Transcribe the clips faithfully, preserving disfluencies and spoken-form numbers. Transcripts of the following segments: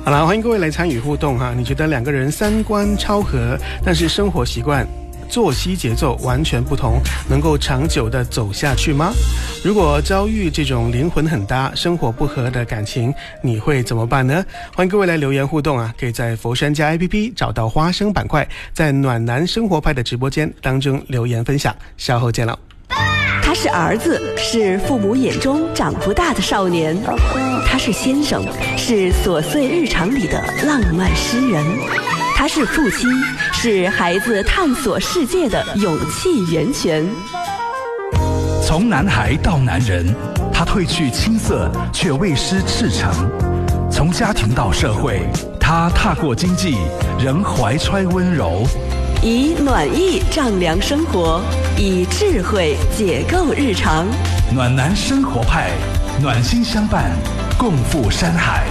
好了，欢迎各位来参与互动哈。你觉得两个人三观超合，但是生活习惯、作息节奏完全不同，能够长久的走下去吗？如果遭遇这种灵魂很搭、生活不合的感情，你会怎么办呢？欢迎各位来留言互动啊！可以在佛山家 A P P 找到花生板块，在暖男生活派的直播间当中留言分享。稍后见了。 他是儿子，是父母眼中长不大的少年；他是先生，是琐碎日常里的浪漫诗人；他是父亲，是孩子探索世界的勇气源泉。 从男孩到男人，他褪去青涩，却未失赤诚；从家庭到社会，他踏过经济，仍怀揣温柔。 以暖意丈量生活，以智慧解构日常。 暖男生活派，暖心相伴，共赴山海。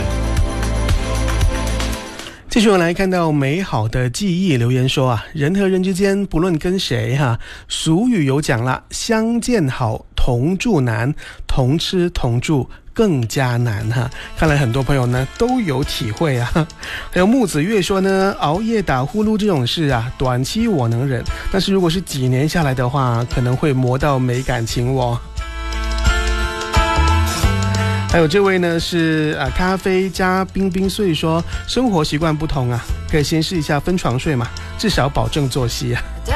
继续我来看到美好的记忆留言说啊，人和人之间不论跟谁哈，俗语有讲了，相见好，同住难，同吃同住更加难哈。看来很多朋友呢都有体会啊。还有木子月说呢，熬夜打呼噜这种事啊，短期我能忍，但是如果是几年下来的话，可能会磨到没感情哦。还有这位呢是啊咖啡加冰冰碎说，生活习惯不同啊，可以先试一下分床睡嘛，至少保证作息啊。